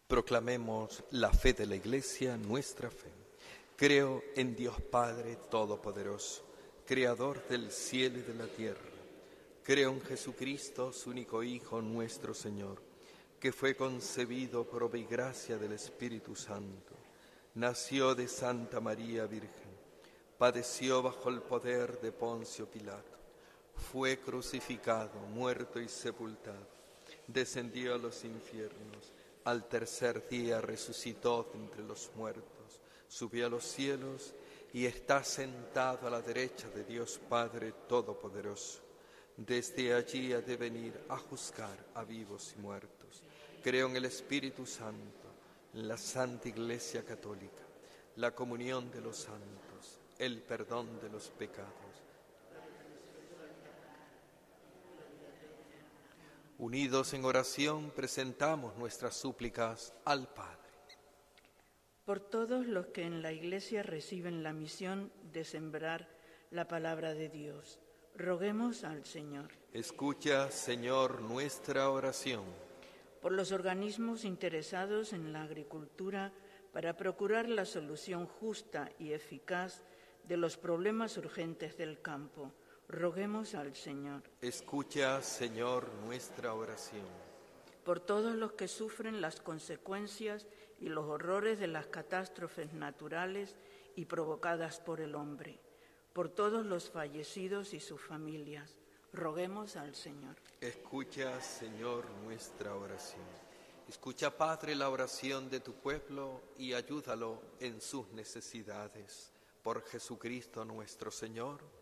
Proclamemos la fe de la Iglesia, nuestra fe. Creo en Dios Padre Todopoderoso, Creador del cielo y de la tierra. Creo en Jesucristo, su único Hijo, nuestro Señor, que fue concebido por obra y gracia del Espíritu Santo. Nació de Santa María Virgen, padeció bajo el poder de Poncio Pilato, fue crucificado, muerto y sepultado, descendió a los infiernos, al tercer día resucitó de entre los muertos, subió a los cielos y está sentado a la derecha de Dios Padre Todopoderoso. Desde allí ha de venir a juzgar a vivos y muertos. Creo en el Espíritu Santo, en la Santa Iglesia Católica, la comunión de los santos, el perdón de los pecados. Unidos en oración, presentamos nuestras súplicas al Padre. Por todos los que en la Iglesia reciben la misión de sembrar la palabra de Dios, roguemos al Señor. Escucha, Señor, nuestra oración. Por los organismos interesados en la agricultura para procurar la solución justa y eficaz de los problemas urgentes del campo, roguemos al Señor. Escucha, Señor, nuestra oración. Por todos los que sufren las consecuencias y los horrores de las catástrofes naturales y provocadas por el hombre, por todos los fallecidos y sus familias, roguemos al Señor. Escucha, Señor, nuestra oración. Escucha, Padre, la oración de tu pueblo y ayúdalo en sus necesidades. Por Jesucristo nuestro Señor.